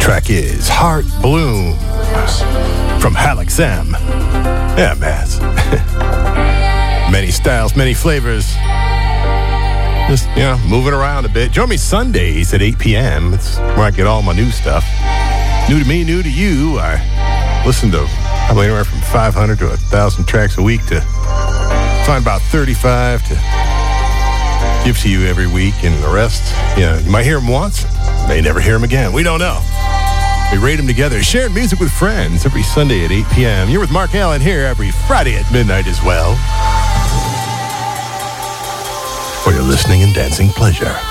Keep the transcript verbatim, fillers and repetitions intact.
Track is Heart Blooms from Hallex M. Yeah, Maz. Many styles, many flavors. Just, you know, moving around a bit. Join me Sundays at eight p.m. It's where I get all my new stuff. New to me, new to you. I listen to probably anywhere from five hundred to one thousand tracks a week to find about thirty-five to give to you every week, and the rest, you know, you might hear them once, may never hear them again. We don't know. We rate them together, sharing music with friends every Sunday at eight p.m. You're with Mark Allen here every Friday at midnight as well, for your listening and dancing pleasure.